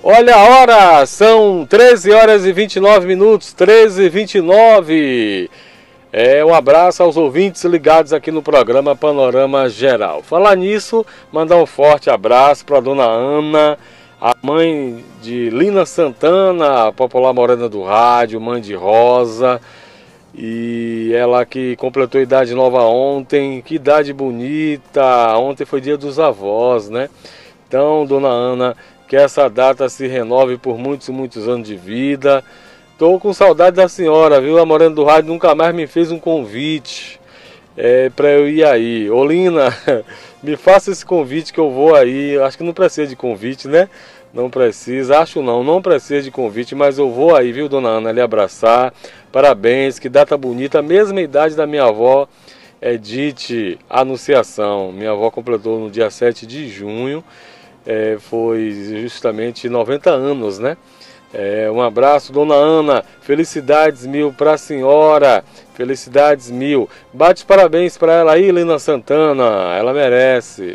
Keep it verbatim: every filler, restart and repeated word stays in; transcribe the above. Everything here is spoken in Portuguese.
Olha a hora, são treze horas e vinte e nove minutos, treze e vinte e nove. É, um abraço aos ouvintes ligados aqui no programa Panorama Geral. Falar nisso, mandar um forte abraço para a dona Ana, a mãe de Lina Santana, a popular morena do rádio, mãe de Rosa. E ela que completou idade nova ontem, que idade bonita, ontem foi dia dos avós, né? Então, dona Ana, que essa data se renove por muitos e muitos anos de vida. Tô com saudade da senhora, viu? A Morena do Rádio nunca mais me fez um convite é, para eu ir aí. Ô Lina, me faça esse convite que eu vou aí. Acho que não precisa de convite, né? Não precisa, acho não, não precisa de convite, mas eu vou aí, viu, dona Ana, lhe abraçar. Parabéns, que data bonita, a mesma idade da minha avó, Edith Anunciação. Minha avó completou no dia sete de junho, é, foi justamente noventa anos, né? É, um abraço, dona Ana, felicidades mil para a senhora, felicidades mil. Bate parabéns para ela aí, Lina Santana, ela merece.